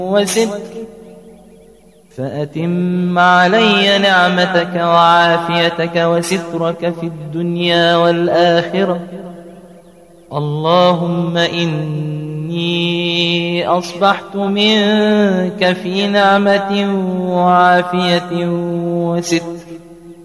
وستر، فأتم علي نعمتك وعافيتك وسترك في الدنيا والآخرة. اللهم إني أصبحت منك في نعمة وعافية وستر،